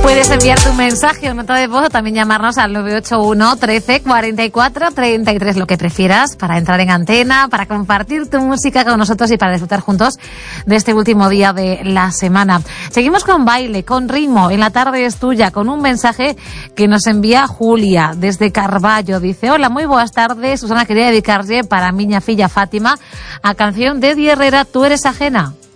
Puedes enviar tu mensaje o nota de voz o también llamarnos al 981 13 44 33, lo que prefieras, para entrar en antena, para compartir tu música con nosotros y para disfrutar juntos de este último día de la semana. Seguimos con baile, con ritmo, en la tarde es tuya, con un mensaje que nos envía Julia desde Carballo. Dice: hola, muy buenas tardes, Susana, quería dedicarle para miña filla Fátima a canción de Di Herrera, Tú eres ajena.